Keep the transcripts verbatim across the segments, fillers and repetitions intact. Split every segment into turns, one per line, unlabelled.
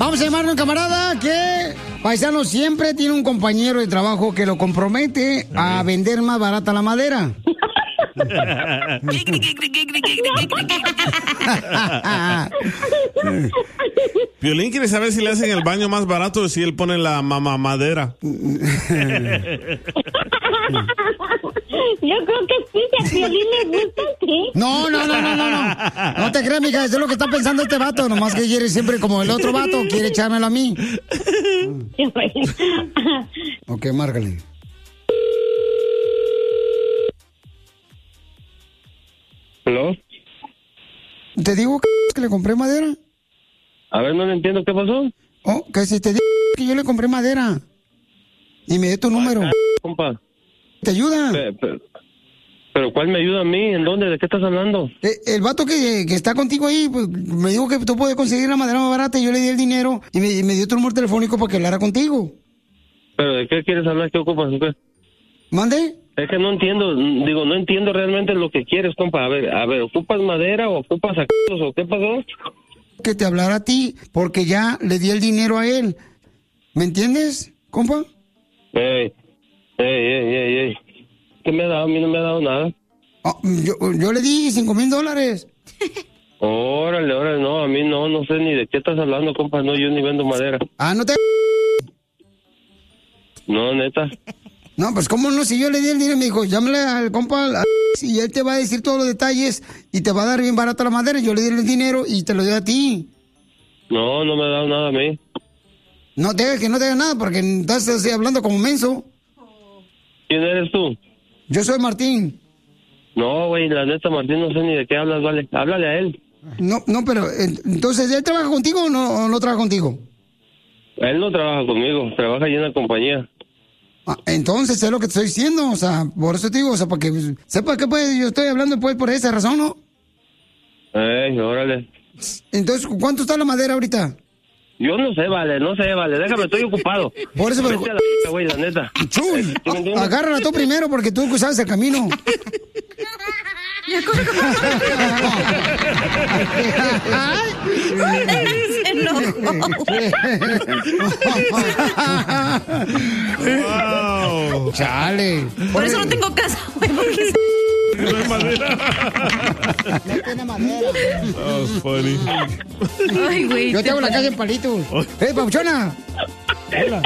Vamos a llamar a un camarada que, paisano, siempre tiene un compañero de trabajo que lo compromete a vender más barata la madera.
Piolín quiere saber si le hacen el baño más barato o si él pone la mamá madera.
Yo creo que sí, si a Piolín le gusta, sí.
No, no, no, no, no, no. No te creas, mija, eso es lo que está pensando este vato. Nomás que quiere siempre como el otro vato, quiere echármelo a mí. Ok, márcale.
¿Hello?
¿Te digo que le compré madera?
A ver, no le entiendo, ¿qué pasó?
Oh, que si te digo que yo le compré madera. Y me dio tu número.
Ay, compa.
¿Te ayuda?
Pero, pero, pero ¿cuál me ayuda a mí? ¿En dónde? ¿De qué estás hablando?
Eh, el vato que, que está contigo ahí, pues, me dijo que tú puedes conseguir la madera más barata y yo le di el dinero y me, y me dio tu número telefónico para que hablara contigo.
¿Pero de qué quieres hablar? ¿Qué ocupas? ¿Qué?
¿Mande?
Es que no entiendo, digo, no entiendo realmente lo que quieres, compa. A ver, a ver, ¿ocupas madera o ocupas sacados o qué pasó?
Que te hablara a ti, porque ya le di el dinero a él. ¿Me entiendes, compa?
Ey, ey, ey, ey, ey. ¿Qué me ha dado? A mí no me ha dado nada.
Oh, yo, yo le di cinco mil dólares.
Órale, órale, no, a mí no, no sé ni de qué estás hablando, compa. No, yo ni vendo madera.
Ah, no te...
No, neta.
No, pues cómo no, si yo le di el dinero, me dijo, llámale al compa a- y él te va a decir todos los detalles y te va a dar bien barata la madera. Yo le di el dinero y te lo doy a ti.
No, no me ha dado nada a mí.
No te que no te haga nada porque estás así hablando como menso.
¿Quién eres tú?
Yo soy Martín.
No, güey, la neta, Martín, no sé ni de qué hablas, vale. Háblale a él.
No, no, pero eh, entonces, ¿él trabaja contigo o no, o no trabaja contigo?
Él no trabaja conmigo, trabaja allí en la compañía.
Ah, entonces, es lo que te estoy diciendo, o sea, por eso te digo, o sea, para que sepas que pues yo estoy hablando pues por esa razón, ¿no?
Ey, órale.
Entonces, ¿cuánto está la madera ahorita?
Yo no sé, vale, no sé, vale, déjame, estoy ocupado.
Por eso, pero...
Vete a la güey, la neta.
Chuy,
¿Sí me entiendes?
agárrala tú primero porque tú sabes el camino.
Wow.
Chale.
Por eso no tengo casa, güey, porque...
No hay madera.
No tiene madera.
Oh, funny.
Ay, güey.
Yo te hago la casa en palitos. ¡Eh, Pauchona! Hola.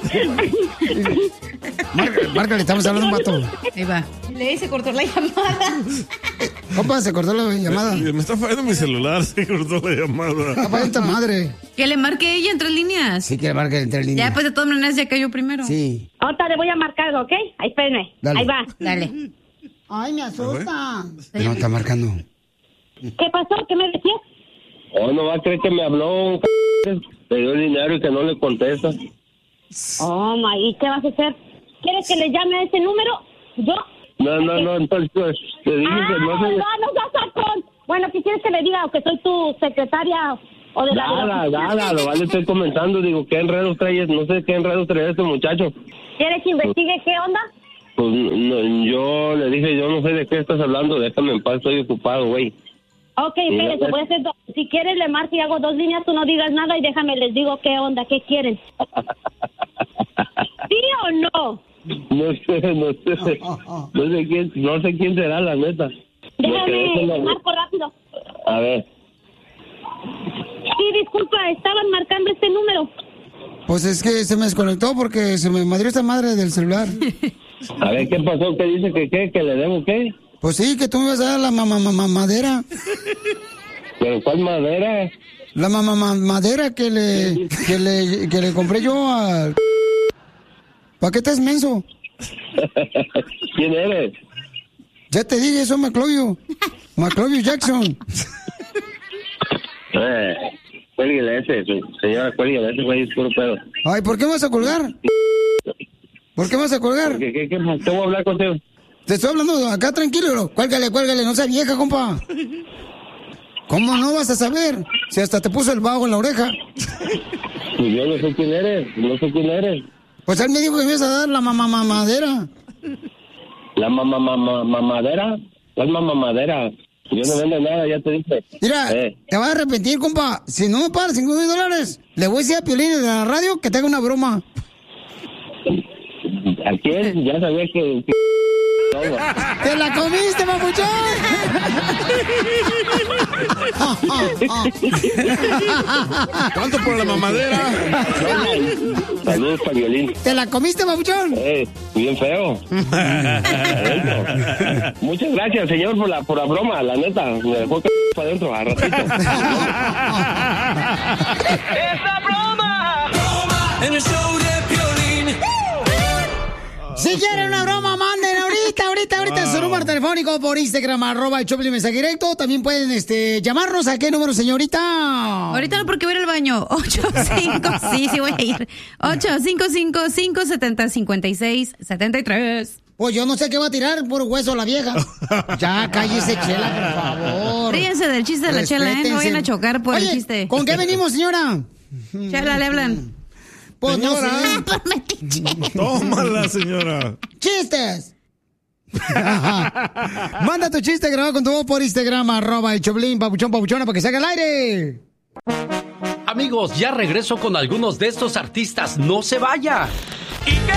Márcale, márcale, estamos hablando un vato.
Ahí va. Le se cortó la llamada.
Compa, se cortó la llamada.
Me está fallando mi celular, se cortó la llamada.
Está para esta madre.
Que le marque ella en tres líneas.
Sí, que le marque entre líneas.
Ya, pues de todas maneras ya cayó primero.
Sí.
Ahorita le voy a marcar, ¿ok? Ahí, espérenme.
Dale.
Ahí va.
Dale.
Ay, me asusta. No, está marcando.
¿Qué pasó? ¿Qué me decías?
Oh, no va a creer que me habló un c... Le dio el dinero y que no le contesta.
Oh, my, ¿y qué vas a hacer? ¿Quieres que le llame a ese número? ¿Yo?
No, no, no, entonces te dije
Ah,
que no
no,
se...
no seas sacón. Bueno, ¿qué quieres que le diga? ¿O que soy tu secretaria o de la...
Nada, nada, lo vale, estoy comentando, digo, ¿qué enredos traes? No sé qué enredos trae este muchacho.
¿Quieres que investigue qué onda?
Pues no, yo le dije, yo no sé de qué estás hablando, déjame en paz, estoy ocupado, güey.
Ok, espérese, voy a hacer dos. Si quieres le marco y hago dos líneas, tú no digas nada y déjame, les digo qué onda, qué quieren. ¿Sí o no?
No sé, no sé, no sé quién, no sé quién será, la neta.
Déjame,
la...
marco rápido.
A ver.
Sí, disculpa, estaban marcando este número.
Pues es que se me desconectó porque se me madrió esta madre del celular.
A ver, ¿qué pasó? ¿Qué dice que qué? ¿Que le debo qué?
Pues sí, que tú me vas a dar la mamá mamá madera.
¿Pero cuál madera?
La mamá ma madera que le, que le que le compré yo al... ¿Para qué estás menso?
¿Quién eres?
Ya te dije, soy Maclovio. Maclovio Jackson.
Eh, cuélguele ese, señora, cuélguele ese, güey, es puro pedo.
Ay, ¿por qué me vas a colgar? ¿Por qué me vas a colgar?
¿Qué, qué, qué, qué voy a hablar contigo?
Te estoy hablando acá tranquilo. Cuélgale, cuélgale, no seas vieja, compa. ¿Cómo no vas a saber? Si hasta te puso el bajo en la oreja.
Pues yo no sé quién eres, no sé quién eres.
Pues él me dijo que me ibas a dar la mamá mamadera.
¿La mamá mamá mamadera? ¿Cuál mamá madera? Yo no vendo nada, ya te dije.
Mira,
eh.
te vas a arrepentir, compa. Si no me pagas cinco mil dólares, le voy a decir a Piolín de la radio que te haga una broma.
¿A quién? Ya sabía que... que...
¡Te la comiste, papuchón!
¿Cuánto por la mamadera?
Saludos para Violín.
¿Te la comiste, papuchón?
Eh, bien feo. Muchas gracias, señor, por la, por la broma, la neta. Me dejó c... para adentro, a ratito.
¡Esa broma! En el show de Piolín.
Si quieren una broma, manden ahorita, ahorita, ahorita wow. Su número telefónico por Instagram, arroba el Choplin mensaje directo. También pueden este, llamarnos. ¿A qué número, señorita?
Ahorita no, porque voy a ir al baño. ocho cinco, sí, sí voy a ir. ocho cinco cinco, cinco siete cero, cinco seis siete tres.
Pues yo no sé qué va a tirar, puro hueso la vieja. Ya, cállese, Chela, por favor.
Ríense del chiste de la Chela, ¿eh? No vayan a chocar por
Oye,
el chiste.
¿con qué venimos, señora?
Chela, le hablan.
Pues
señora.
No
sé.
Tómala, señora.
¡Chistes! Manda tu chiste grabado con tu voz por Instagram, arroba el Choplin, papuchón, papuchona, para que se haga el aire.
Amigos, ya regreso con algunos de estos artistas. ¡No se vaya!